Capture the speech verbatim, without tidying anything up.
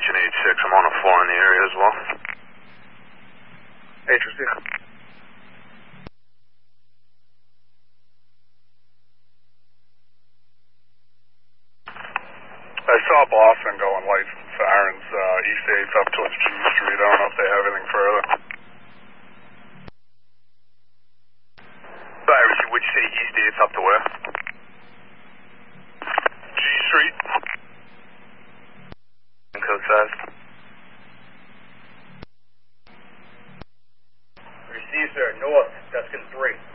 Agent eight six, I'm on a four in the area as well. Agent six. I saw Boston going lights and sirens, uh, East eighth up towards G Street. I don't know if they have anything further. Sorry, would you say East eighth up to where? G Street. Code size. Receive, sir. North, Tuscan three.